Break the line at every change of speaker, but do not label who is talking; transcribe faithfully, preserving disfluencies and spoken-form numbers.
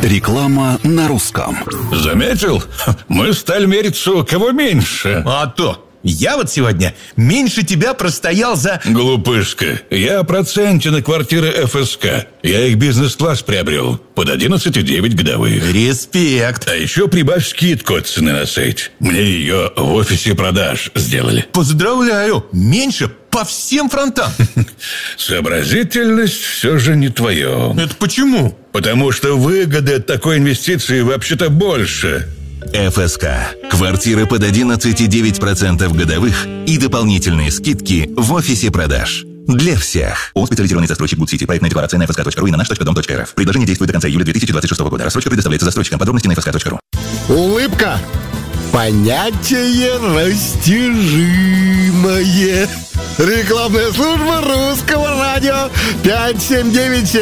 Реклама на русском.
Заметил? Мы стали мериться, у кого меньше.
А то! Я вот сегодня меньше тебя простоял за...
Глупышка, я о проценте на квартиры эф эс ка. Я их бизнес-класс приобрел под одиннадцать и девять годовых.
Респект.
А еще прибавь скидку от цены на сайте. Мне ее в офисе продаж сделали.
Поздравляю, меньше по всем фронтам.
Сообразительность все же не твое.
Это почему?
Потому что выгоды от такой инвестиции вообще-то больше.
эф эс ка. Квартиры под одиннадцать и девять десятых процента годовых и дополнительные скидки в офисе продаж. Для всех. ООО «Специализированный застройщик Good City». Проектная декларация на эф эс ка точка ру и на наш точка дом точка эр эф. Предложение действует до конца июля две тысячи двадцать шестого года. Рассрочка предоставляется застройщикам. Подробности на эф эс ка точка ру.
Улыбка. Понятие растяжимое. Рекламная служба русского радио пять семь девять семь.